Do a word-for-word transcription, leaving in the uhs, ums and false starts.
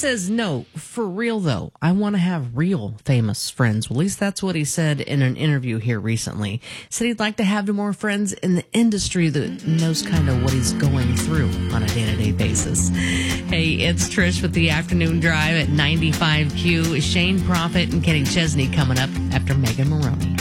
says, no, for real, though, I want to have real famous friends. Well, at least that's what he said in an interview here recently. He said he'd like to have more friends in the industry that knows kind of what he's going through on a day-to-day basis. Hey, it's Trish with the Afternoon Drive at ninety-five Q. Shane Prophet and Kenny Chesney coming up after Megan Maroney.